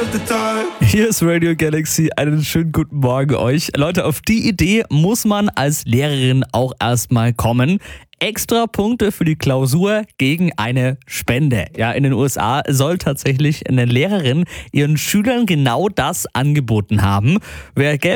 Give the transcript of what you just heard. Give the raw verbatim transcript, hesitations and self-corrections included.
Hier ist Radio Galaxy, einen schönen guten Morgen euch. Leute, auf die Idee muss man als Lehrerin auch erstmal kommen. Extra Punkte für die Klausur gegen eine Spende. Ja, in den U S A soll tatsächlich eine Lehrerin ihren Schülern genau das angeboten haben. Wer Geld